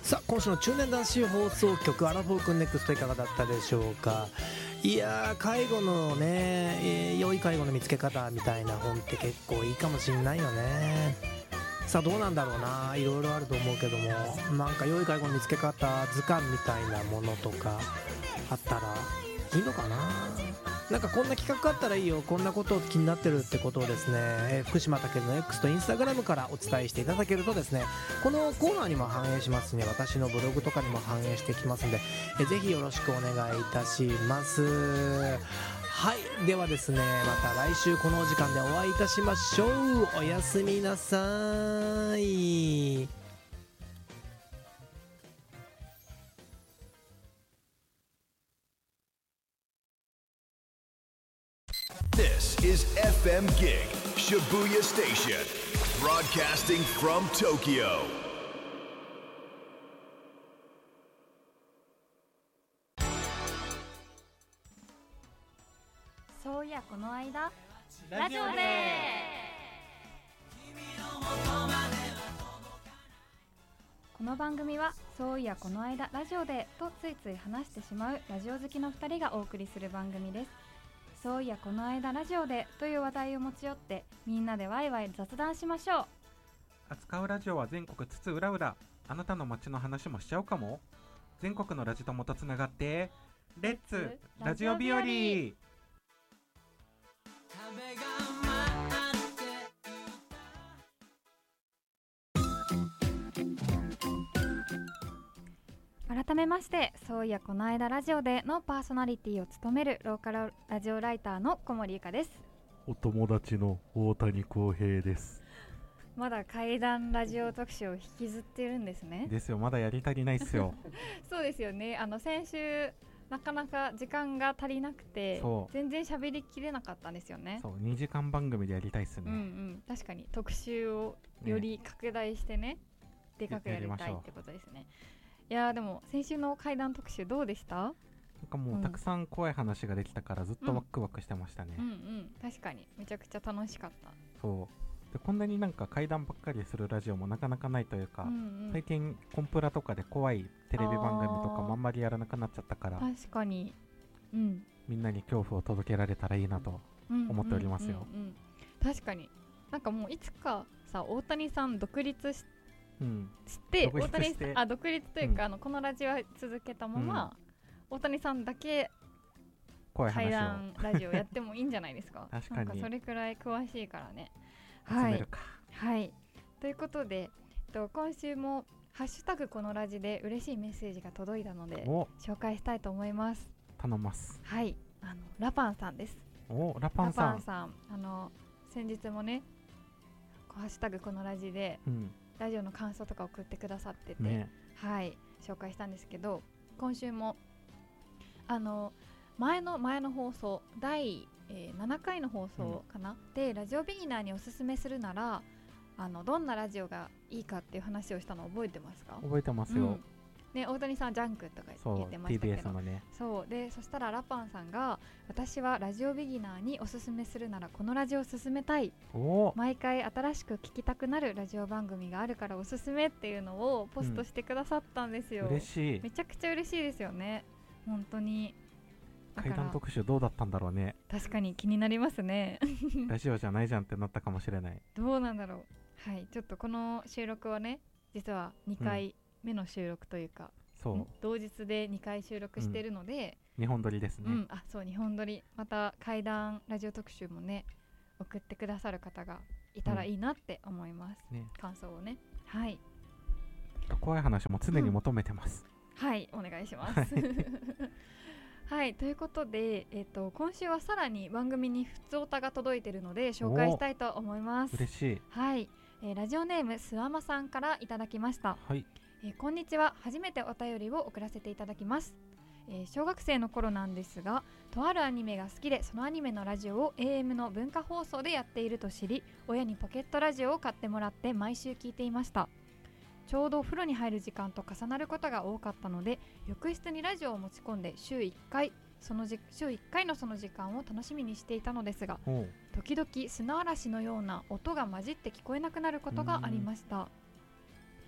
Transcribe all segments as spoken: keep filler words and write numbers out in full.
さあ今週の中年男子放送局アラフォークネクストいかがだったでしょうか。いやー介護のね、えー、良い介護の見つけ方みたいな本って結構いいかもしんないよね。さあどうなんだろうな、いろいろあると思うけども、なんか良い介護の見つけ方図鑑みたいなものとかあったらいいのかな。なんかこんな企画あったらいいよ、こんなこと気になってるってことをですね、えー、福島健の X とインスタグラムからお伝えしていただけるとですね、このコーナーにも反映しますしね、私のブログとかにも反映してきますんで、えー、ぜひよろしくお願いいたします。はい、ではですね、また来週このお時間でお会いいたしましょう。おやすみなさい。 This is エフエム Gig Shibuya Station, broadcasting from Tokyo. そういやこの間ラジオでこの番組はそういやこの間ラジオでとついつい話してしまうラジオ好きのふたりがお送りする番組です。そういやこの間ラジオでという話題を持ち寄ってみんなでワイワイ雑談しましょう。 扱うラジオは全国津々浦々、あなたの街の話もしちゃうかも。全国のラジ友とつながってレッツラジオ日和。 改めましてそういやこの間ラジオでのパーソナリティを務めるローカルラジオライターの小森ゆかです。 お友達の大谷康平です。 まだ怪談ラジオ特集を引きずってるんですね。 ですよ、まだやり足りないっすよそうですよね。あの先週なかなか時間が足りなくて全然喋りきれなかったんですよね。 そうにじかん番組でやりたいっすね。 うんうん、確かに特集をより拡大してね、でかくやりたいってことですね。いやでも先週の怪談特集どうでした？ なんかもうたくさん怖い話ができたからずっとワクワクしてましたね。 うんうんうん、確かにめちゃくちゃ楽しかった。 そうで、こんなになんか怪談ばっかりするラジオもなかなかないというか、 うんうん、 最近コンプラとかで怖いテレビ番組とかもあんまりやらなくなっちゃったから、 確かに、うん、 みんなに恐怖を届けられたらいいなと思っておりますよ。 うんうんうんうん、確かになんかもういつかさ大谷さん独立しうん、 して大谷さんあ独立というか、うん、あのこのラジオは続けたまま、うん、大谷さんだけ怪談ラジオやってもいいんじゃないですか確かになんかそれくらい詳しいからね。 集めるか、 はい、はい、ということで、えっと、今週もハッシュタグこのラジで嬉しいメッセージが届いたので紹介したいと思います。 頼ます。 はい、あのラパンさんです。 おラパンさん、 ラパンさん、あの先日もねハッシュタグこのラジで、うん、ラジオの感想とか送ってくださってて、ね、はい紹介したんですけど、今週もあの前の前の放送だい、えー、ななかいの放送かな、うん、でラジオビギナーにおすすめするならあのどんなラジオがいいかっていう話をしたの覚えてますか？ 覚えてますよ、うんね、大谷さんジャンクとか言ってましたけど、 ティービーエス のね、 そうで、そしたらラパンさんが私はラジオビギナーにおすすめするならこのラジオを勧めたい、毎回新しく聞きたくなるラジオ番組があるからおすすめっていうのをポストしてくださったんですよ、 うん、嬉しい。 めちゃくちゃ嬉しいですよね本当に。 怪談特集どうだったんだろうね。 確かに気になりますねラジオじゃないじゃんってなったかもしれない。 どうなんだろう。はい、ちょっとこの収録はね実はにかいめの収録というか、うん、そう同日でにかい収録しているので、 うん、にほん撮りですね、 うん、あそうにほん撮り。また怪談ラジオ特集もね送ってくださる方がいたらいいなって思います、うんね、感想をね。はい、 怖い話も常に求めてます、 うん、はいお願いしますはい、ということで、えーと、今週はさらに番組にふつおたが届いているので紹介したいと思います。 嬉しい。 はい、えー、ラジオネームすわまさんからいただきました。 はい、 えー、こんにちは。初めてお便りを送らせていただきます。えー、小学生の頃なんですが、とあるアニメが好きでそのアニメのラジオを エーエム の文化放送でやっていると知り、親にポケットラジオを買ってもらって毎週聞いていました。ちょうどお風呂に入る時間と重なることが多かったので、浴室にラジオを持ち込んで週いっかいそのじ週いっかいのその時間を楽しみにしていたのですが、時々砂嵐のような音が混じって聞こえなくなることがありました。あ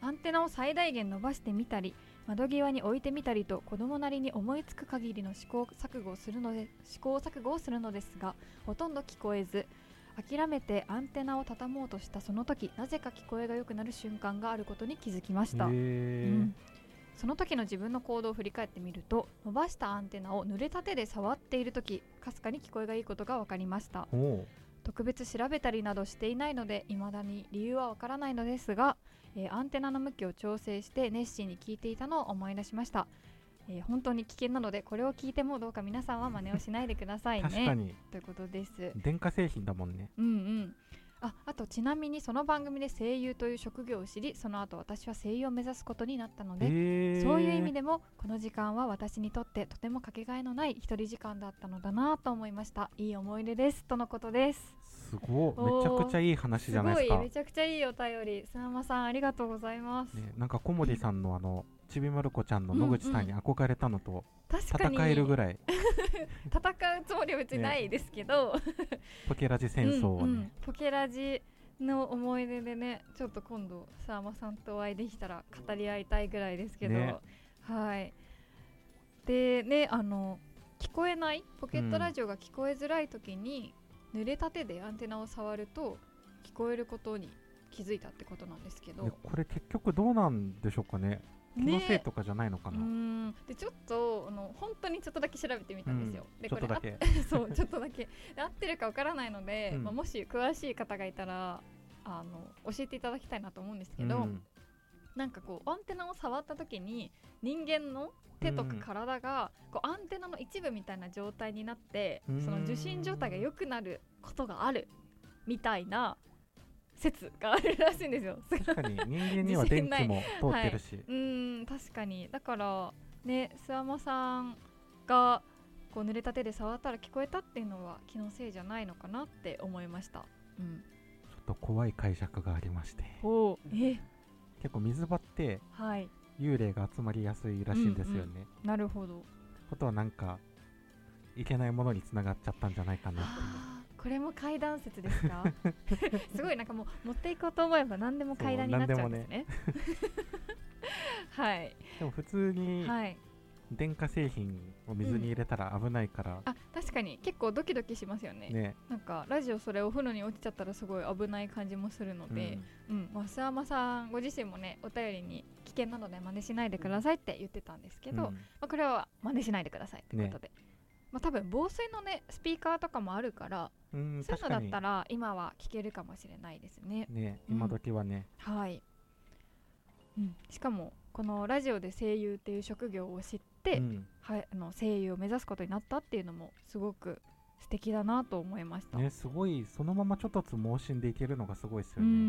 アンテナを最大限伸ばしてみたり、窓際に置いてみたりと子供なりに思いつく限りの試行錯誤をするので試行錯誤をするのですが、ほとんど聞こえず、諦めてアンテナを畳もうとしたその時、なぜか聞こえが良くなる瞬間があることに気づきました。 へー、 うん、その時の自分の行動を振り返ってみると、伸ばしたアンテナを濡れた手で触っている時、かすかに聞こえがいいことが分かりました。 おう特別調べたりなどしていないので未だに理由はわからないのですが、えーアンテナの向きを調整して熱心に聞いていたのを思い出しました。えー本当に危険なので、これを聞いてもどうか皆さんは真似をしないでくださいね。 確かにということです。 電化製品だもんね。 うんうん。あ, あとちなみにその番組で声優という職業を知り、その後私は声優を目指すことになったので、 へー、 そういう意味でもこの時間は私にとってとてもかけがえのない一人時間だったのだなと思いました。いい思い出ですとのことです。 すごい、めちゃくちゃいい話じゃないですか。 すごい、めちゃくちゃいいお便り、すなまさんありがとうございます、 ね、なんか小森さんのあのちびまる子ちゃんの野口さんに憧れたのと確かに戦えるぐらい戦うつもりは別にないですけど、ね、 ポケラジ戦争をね、 うんうん、ポケラジの思い出でね、ちょっと今度さあまさんとお会いできたら語り合いたいぐらいですけど、 ね、 はいでね、あの聞こえないポケットラジオが聞こえづらい時に、うん、濡れた手でアンテナを触ると聞こえることに気づいたってことなんですけど、 これ結局どうなんでしょうかね。気のせいとかじゃないのかな、 ね、うんでちょっとあの本当にちょっとだけ調べてみたんですよ、 うん、 でちょっとだけそうちょっとだけ合ってるかわからないので、 うん、 まあ、もし詳しい方がいたらあの教えていただきたいなと思うんですけど、うん、なんかこうアンテナを触った時に人間の手とか体がこうアンテナの一部みたいな状態になって、うん、その受信状態が良くなることがあるみたいな説があるらしいんですよ。 確かに人間には電気も通ってるし、はい、 うん確かに。だからね、諏訪間さんがこう濡れた手で触ったら聞こえたっていうのは気のせいじゃないのかなって思いました、うん、 ちょっと怖い解釈がありまして、 おえ結構水場って幽霊が集まりやすいらしいんですよね、 うんうん、なるほど。 ことはなんかいけないものにつながっちゃったんじゃないかなっていう。 これも怪談説ですかすごいなんかもう持っていこうと思えば何でも怪談になっちゃうんですね。はい。 でも普通に電化製品を水に入れたら危ないから、うん、 あ確かに結構ドキドキしますよ ね, ねなんかラジオそれお風呂に落ちちゃったらすごい危ない感じもするので、うんうんまあ、諏訪間さんご自身もねお便りに危険なので真似しないでくださいって言ってたんですけど、うんまあ、これは真似しないでくださいということで、ねまあ、多分防水のねスピーカーとかもあるからうん、そういうのだったら今は聞けるかもしれないですね。 ね、今時はね、 うん、はい、うん、しかもこのラジオで声優っていう職業を知って、うんはい、あの声優を目指すことになったっていうのもすごく素敵だなと思いました。 ね、すごいそのままちょっとつ盲信でいけるのがすごいですよね。 うんうん、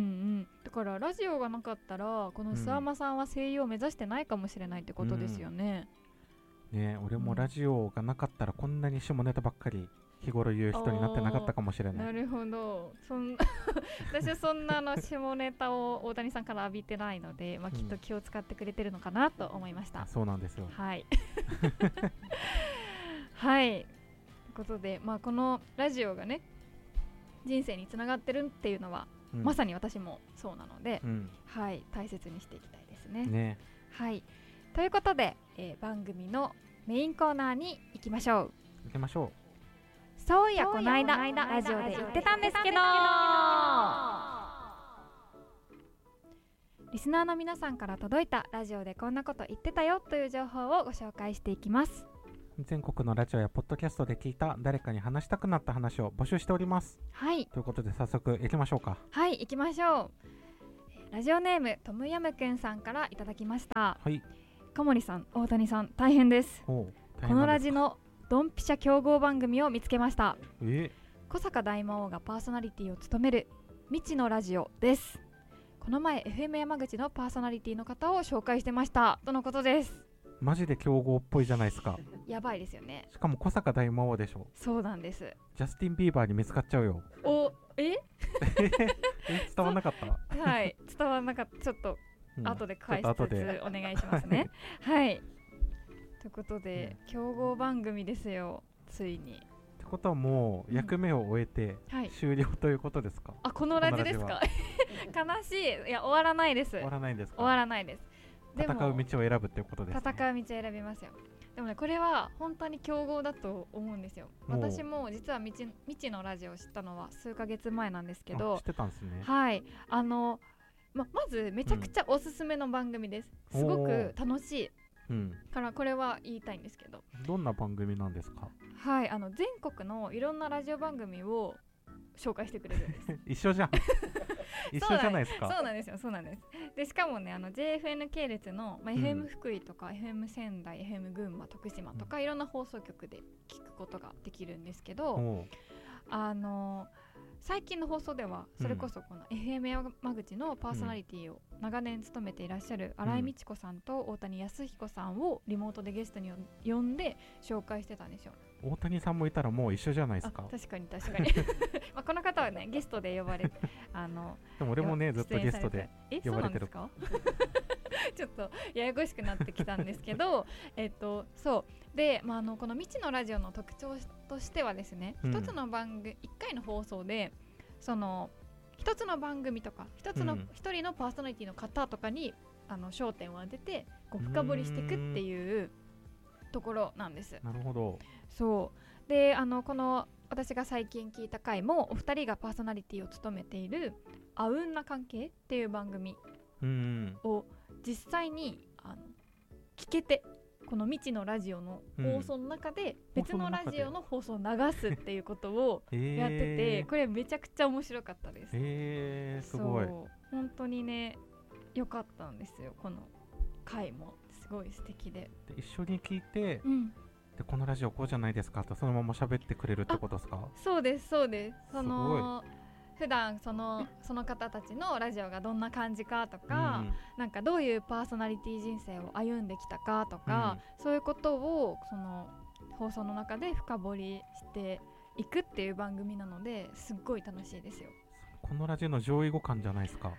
だからラジオがなかったらこの諏訪間さんは声優を目指してないかもしれないってことですよね。 うん、ね、俺もラジオがなかったらこんなに下ネタばっかり日頃言う人になってなかったかもしれない。 なるほど。そん私はそんなの下ネタを大谷さんから浴びてないので、まあ、きっと気を使ってくれてるのかなと思いました。 うん、そうなんですよ。 はいはいということで、まあ、このラジオがね人生につながってるっていうのは、うん、まさに私もそうなので、うんはい、大切にしていきたいですね。 ねはい、ということで、えー、番組のメインコーナーに行きましょう。 行きましょう。 そういやこの間ラジオで言ってたんですけど、リスナーの皆さんから届いたラジオでこんなこと言ってたよという情報をご紹介していきます。 全国のラジオやポッドキャストで聞いた誰かに話したくなった話を募集しております。 はい、 ということで早速行きましょうか。 はい行きましょう。ラジオネームトムヤムくんさんからいただきました。 はい、 小森さん大谷さん大変です。 おう大変なんですか。 このラジのドンピシャ競合番組を見つけました。 え小坂大魔王がパーソナリティを務める未知のラジオです。この前 エフエム 山口のパーソナリティの方を紹介してましたとのことです。 マジで競合っぽいじゃないですか。 やばいですよね。 しかも小坂大魔王でしょ。 そうなんです。 ジャスティン・ビーバーに見つかっちゃうよ。 おええ伝わんなかったはい伝わんなかった。ちょっと後で返しつつお願いしますね。はいということで、うん、競合番組ですよついに。 ってことはもう役目を終えてはい終了ということですか？ あこのラジですか悲しい。いや終わらないです。 終わらないんですか？ 終わらないです。でも戦う道を選ぶっていうことですね。 戦う道を選びますよ。でもねこれは本当に競合だと思うんですよ。 おう私も実はみち未知のラジオを知ったのは数ヶ月前なんですけどあ知ってたんですね。 はいあのままずめちゃくちゃおすすめの番組です、 うんすごく楽しいうん、 からこれは言いたいんですけど、 どんな番組なんですか？ はいあの全国のいろんなラジオ番組を紹介してくれるんです一緒じゃん一緒じゃないですか。 そうなんですよそうなんです。でしかもねあの ジェーエフエヌ 系列の、まあ、 うんエフエム 福井とか、エフエム 仙台、エフエム 群馬、徳島とか、いろんな放送局で聞くことができるんですけど、 おうあの最近の放送ではそれこそこの エフエム 山口のパーソナリティを長年務めていらっしゃる新井美智子さんと大谷康彦さんをリモートでゲストに呼んで紹介してたんですよ。 大谷さんもいたらもう一緒じゃないですあか。 確かに確かにまあこの方はねゲストで呼ばれてあのでも俺もねずっとゲストでえ呼ばれてるそうなんですかちょっとややこしくなってきたんですけどえっとそうで、まあ、あのこの未知のラジオの特徴としてはですね、 うん一つの番組いっかいの放送でその一つの番組とか一つのうん一人のパーソナリティの方とかにあの焦点を当ててこう深掘りしていくっていうところなんです。 なるほど。 そうであのこの私が最近聞いた回もお二人がパーソナリティを務めているあうんな関係っていう番組うんを実際にあの聞けてこの未知のラジオの放送の中で別のラジオの放送を流すっていうことをやってて、 えー、 これめちゃくちゃ面白かったです。 えー、すごい。 そう本当にね良かったんですよ。この回もすごい素敵で、 で一緒に聞いて、 うん、 でこのラジオこうじゃないですかとそのまま喋ってくれるってことですか？ そうですそうです。その普段そのその方たちのラジオがどんな感じかとか、なんかどういうパーソナリティ人生を歩んできたかとか、そういうことをその放送の中で深掘りしていくっていう番組なのですっごい楽しいですよ。 このラジオの上位互換じゃないですか。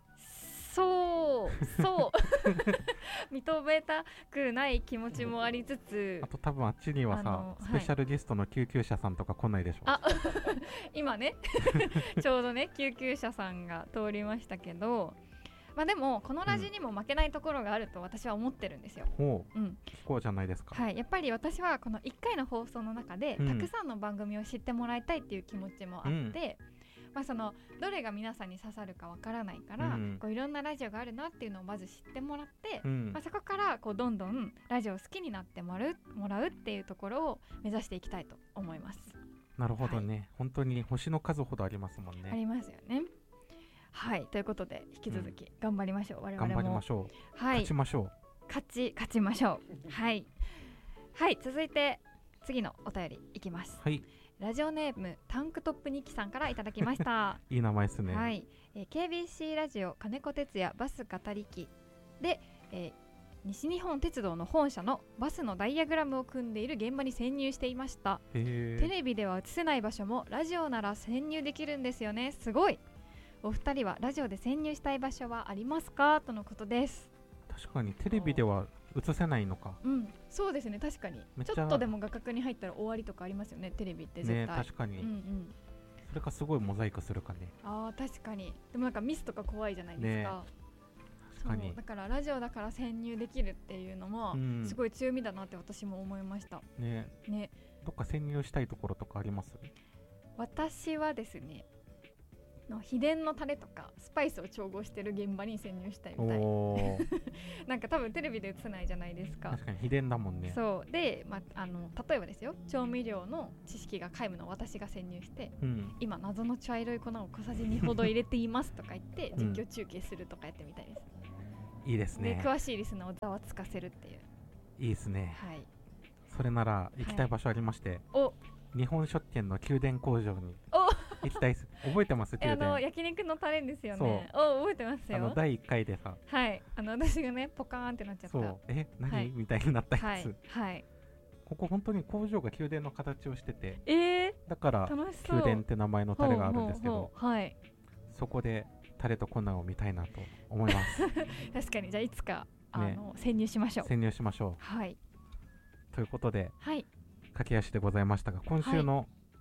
そうそう認めたくない気持ちもありつつあと多分あっちにはさあのスペシャルゲストの救急車さんとか来ないでしょ。 あ今ねちょうどね救急車さんが通りましたけど、まあでもこのラジにも負けないところがあると私は思ってるんですよ。 ほう、 うん聞こうじゃないですか。 はい、やっぱり私はこのいっかいの放送の中で、 うんたくさんの番組を知ってもらいたいっていう気持ちもあって、まあ、そのどれが皆さんに刺さるかわからないから、 うんこういろんなラジオがあるなっていうのをまず知ってもらって、 うんまあ、そこからこうどんどんラジオを好きになってもらう、もらうっていうところを目指していきたいと思います。 なるほどね、本当に星の数ほどありますもんね。 ありますよね。はいということで引き続き頑張りましょう、我々 頑も張りましょう、 はい、 勝ちましょう。 勝ち勝ちましょう。はいはい続いて次のお便りいきます。 はい、 ラジオネームタンクトップ日記さんからいただきましたいい名前ですね。 はい、えー、ケービーシー ラジオ金子哲也バス語り機で、えー西日本鉄道の本社のバスのダイヤグラムを組んでいる現場に潜入していました。 へテレビでは映せない場所もラジオなら潜入できるんですよね。すごい。お二人はラジオで潜入したい場所はありますかとのことです。 確かにテレビでは映せないのか。 うん、そうですね確かにめっちゃちょっとでも画角に入ったら終わりとかありますよねテレビって絶対。 ね確かに、 うんうん。 それかすごいモザイクするかね。 あー確かに。でもなんかミスとか怖いじゃないですか。 確かにそうだからラジオだから潜入できるっていうのもうんすごい強みだなって私も思いましたね。 ね。 どっか潜入したいところとかあります？ 私はですねの秘伝のタレとかスパイスを調合してる現場に潜入したいみたい。 おーなんか多分テレビで映せないじゃないですか。 確かに秘伝だもんね。 そうで、まあ、あの例えばですよ調味料の知識が皆無の私が潜入してうん、 今謎の茶色い粉を小さじにほど入れていますとか言ってうん実況中継するとかやってみたいです、 いいですでね。 詳しいリスナーをざわつかせるっていう。 いいですね。 はいそれなら行きたい場所ありまして、 お日本食店の宮殿工場にお行きたいです。覚えてます？ えあ宮殿。 の焼肉のタレですよね。お覚えてますよ。 あのだいいっかいでさ、 はいあの私がねポカーンってなっちゃった。 そうえ何、 はいみたいになったやつ、 はいはいここ本当に工場が宮殿の形をしてて、 えだからー、楽しそう。 宮殿って名前のタレがあるんですけど、 ほうほうほうはいそこでタレと粉を見たいなと思います確かにじゃあいつかあねの、潜入しましょう。 潜入しましょはい。 うということではい。 駆け足でございましたが、今週の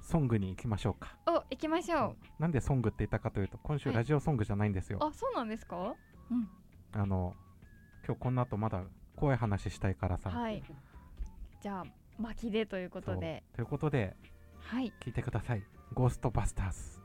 ソングに行きましょうか。 お、行きましょう。 なんでソングって言ったかというと、今週ラジオソングじゃないんですよ。 あ、そうなんですか。うん。 あの今日この後まだ怖い話したいからさ。 はい。じゃあ巻きでということで。 ということで、 はい。 聞いてください。ゴーストバスターズ。